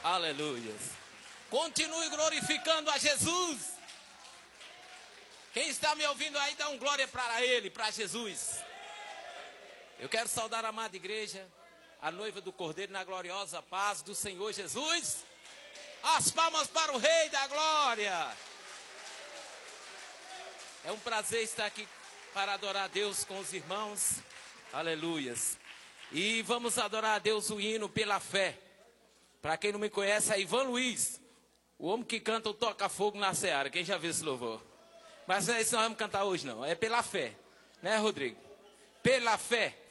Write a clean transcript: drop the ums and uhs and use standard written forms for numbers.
Aleluia. Continue glorificando a Jesus. Quem está me ouvindo aí, dá um glória para Ele, para Jesus. Eu quero saudar a amada igreja, a noiva do Cordeiro, na gloriosa paz do Senhor Jesus. As palmas para o Rei da Glória. É um prazer estar aqui para adorar a Deus com os irmãos. Aleluias. E vamos adorar a Deus o hino pela fé. Para quem não me conhece, é Ivan Luiz, o homem que canta o Toca-Fogo na Seara. Quem já viu esse louvor? Mas não é isso que nós vamos cantar hoje, não. É pela fé. Né, Rodrigo? Pela fé.